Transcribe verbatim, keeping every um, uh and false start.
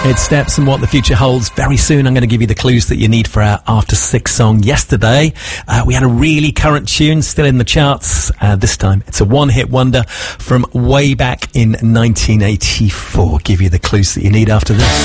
It's Steps and what the future holds. Very soon I'm going to give you the clues that you need for our After Six song. Yesterday, uh, we had a really current tune still in the charts. Uh, this time, it's a one-hit wonder from way back in nineteen eighty-four. Give you the clues that you need after this.